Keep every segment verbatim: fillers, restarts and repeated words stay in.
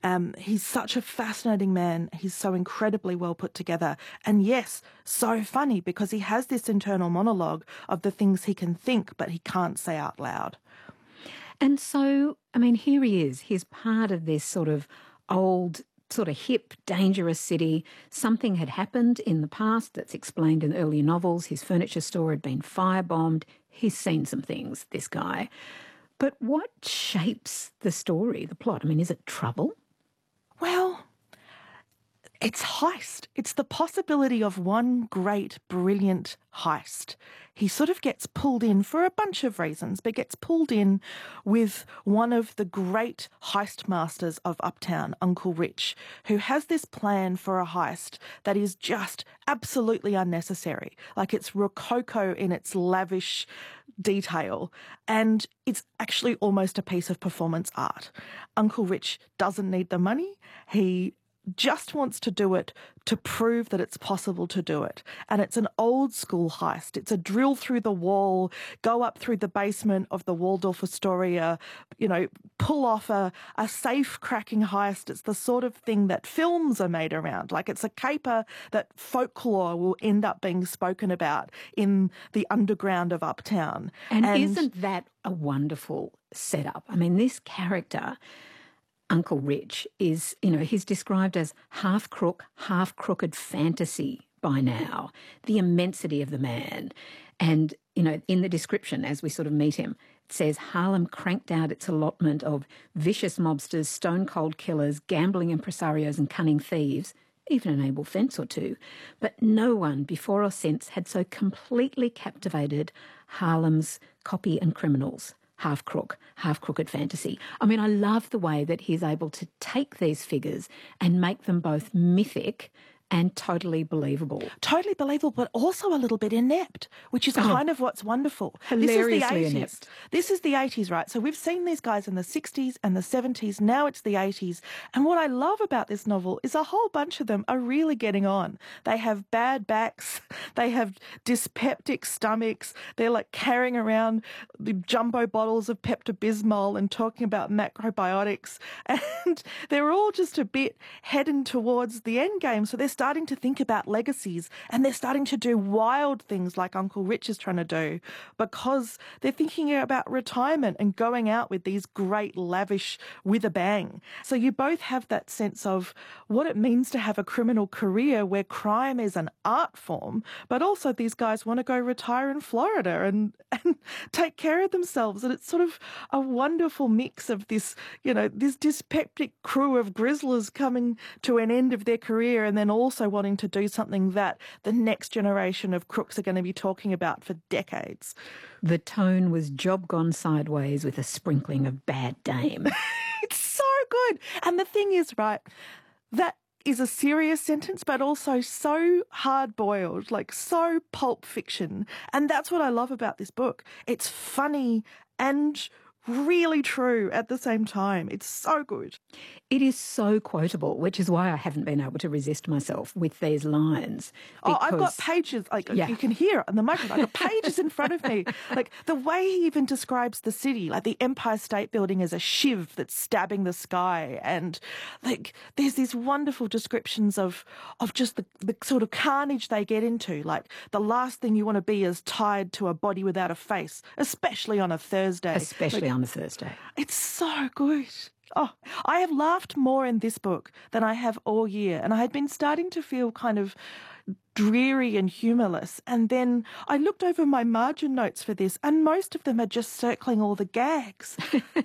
Um, he's such a fascinating man. He's so incredibly well put together. And yes, so funny because he has this internal monologue of the things he can think but he can't say out loud. And so, I mean, here he is. He's part of this sort of old, sort of hip, dangerous city. Something had happened in the past that's explained in earlier novels. His furniture store had been firebombed. He's seen some things, this guy. But what shapes the story, the plot? I mean, is it trouble? Well, it's heist. It's the possibility of one great, brilliant heist. He sort of gets pulled in for a bunch of reasons, but gets pulled in with one of the great heist masters of Uptown, Uncle Rich, who has this plan for a heist that is just absolutely unnecessary. Like, it's rococo in its lavish detail, and it's actually almost a piece of performance art. Uncle Rich doesn't need the money. He just wants to do it to prove that it's possible to do it. And it's an old school heist. It's a drill through the wall, go up through the basement of the Waldorf Astoria, you know, pull off a, a safe cracking heist. It's the sort of thing that films are made around. Like, it's a caper that folklore will end up being spoken about in the underground of Uptown. And, and isn't that a wonderful setup? I mean, this character, Uncle Rich, is, you know, he's described as half crook, half crooked fantasy by now, the immensity of the man. And, you know, in the description, as we sort of meet him, it says Harlem cranked out its allotment of vicious mobsters, stone-cold killers, gambling impresarios and cunning thieves, even an able fence or two. But no one before or since had so completely captivated Harlem's copy and criminals. Half crook, half crooked fantasy. I mean, I love the way that he's able to take these figures and make them both mythic and totally believable. Totally believable, but also a little bit inept, which is Oh, kind of what's wonderful. hilariously this is the eighties. inept. This is the eighties, right? So we've seen these guys in the sixties and the seventies. Now it's the eighties. And what I love about this novel is a whole bunch of them are really getting on. They have bad backs. They have dyspeptic stomachs. They're like carrying around the jumbo bottles of Pepto-Bismol and talking about macrobiotics. And they're all just a bit heading towards the end game. So they're starting to think about legacies, and they're starting to do wild things like Uncle Rich is trying to do, because they're thinking about retirement and going out with these great lavish with a bang. So you both have that sense of what it means to have a criminal career where crime is an art form, but also these guys want to go retire in Florida and, and take care of themselves. And it's sort of a wonderful mix of this, you know, this dyspeptic crew of grizzlers coming to an end of their career and then also wanting to do something that the next generation of crooks are going to be talking about for decades. The tone was job gone sideways with a sprinkling of bad dame. It's so good. And the thing is, right, that is a serious sentence, but also so hard-boiled, like so pulp fiction. And that's what I love about this book. It's funny and really true at the same time. It's so good. It is so quotable, which is why I haven't been able to resist myself with these lines. Oh, I've got pages, like Yeah. you can hear it on the microphone. I've got pages in front of me. Like the way he even describes the city, like the Empire State Building as a shiv that's stabbing the sky. And like there's these wonderful descriptions of of just the, the sort of carnage they get into. Like the last thing you want to be is tied to a body without a face, especially on a Thursday. Especially Like, on a Thursday. it's so good. Oh, I have laughed more in this book than I have all year. And I had been starting to feel kind of dreary and humourless. And then I looked over my margin notes for this, and most of them are just circling all the gags.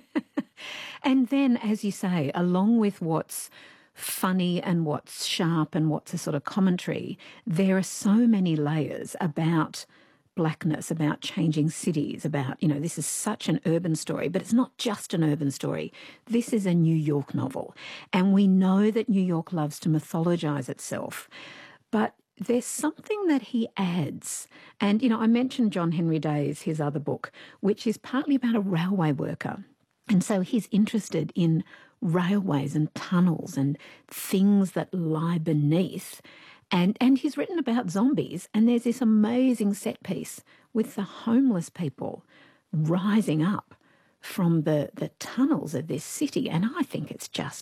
And then, as you say, along with what's funny and what's sharp and what's a sort of commentary, there are so many layers about blackness, about changing cities, about, you know, this is such an urban story, but it's not just an urban story. This is a New York novel. And we know that New York loves to mythologise itself. But there's something that he adds. And, you know, I mentioned John Henry Day's, his other book, which is partly about a railway worker. And so he's interested in railways and tunnels and things that lie beneath. And and he's written about zombies, and there's this amazing set piece with the homeless people rising up from the, the tunnels of this city. And I think it's just